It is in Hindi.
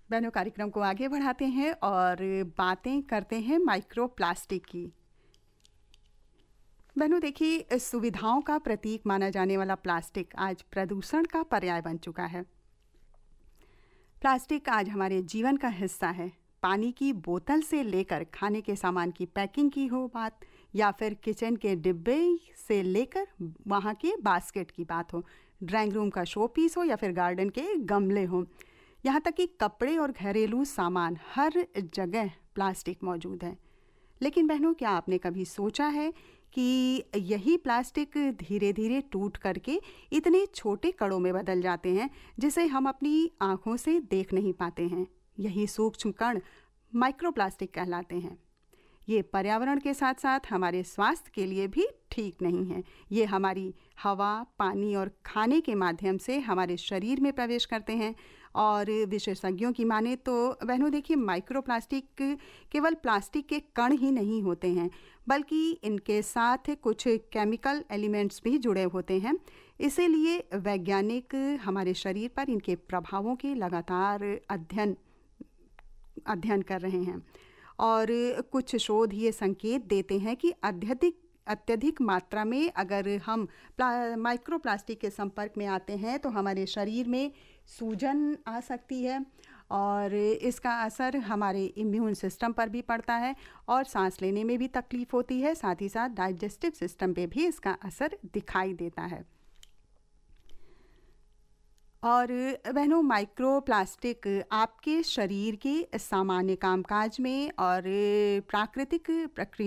बहनों, कार्यक्रम को आगे बढ़ाते हैं और बातें करते हैं माइक्रो प्लास्टिक की। बहनों देखिए, इस सुविधाओं का प्रतीक माना जाने वाला प्लास्टिक आज प्रदूषण का पर्याय बन चुका है। प्लास्टिक आज हमारे जीवन का हिस्सा है। पानी की बोतल से लेकर खाने के सामान की पैकिंग की हो बात, या फिर किचन के डिब्बे से लेकर वहाँ के बास्केट की बात हो, ड्राइंग रूम का शो पीस हो या फिर गार्डन के गमले हों, यहाँ तक कि कपड़े और घरेलू सामान, हर जगह प्लास्टिक मौजूद है। लेकिन बहनों, क्या आपने कभी सोचा है कि यही प्लास्टिक धीरे धीरे टूट करके इतने छोटे कणों में बदल जाते हैं जिसे हम अपनी आँखों से देख नहीं पाते हैं। यही सूक्ष्म कण माइक्रोप्लास्टिक कहलाते हैं। ये पर्यावरण के साथ साथ हमारे स्वास्थ्य के लिए भी ठीक नहीं है। ये हमारी हवा, पानी और खाने के माध्यम से हमारे शरीर में प्रवेश करते हैं। और विशेषज्ञों की माने तो बहनों देखिए, माइक्रोप्लास्टिक केवल प्लास्टिक के कण ही नहीं होते हैं, बल्कि इनके साथ कुछ केमिकल एलिमेंट्स भी जुड़े होते हैं। इसीलिए वैज्ञानिक हमारे शरीर पर इनके प्रभावों के लगातार अध्ययन कर रहे हैं। और कुछ शोध ये संकेत देते हैं कि अत्यधिक मात्रा में अगर हम माइक्रोप्लास्टिक के संपर्क में आते हैं तो हमारे शरीर में सूजन आ सकती है, और इसका असर हमारे इम्यून सिस्टम पर भी पड़ता है और सांस लेने में भी तकलीफ होती है। साथ ही साथ डाइजेस्टिव सिस्टम पे भी इसका असर दिखाई देता है। और बहनों, माइक्रोप्लास्टिक आपके शरीर के सामान्य कामकाज में और प्राकृतिक प्रक्रिया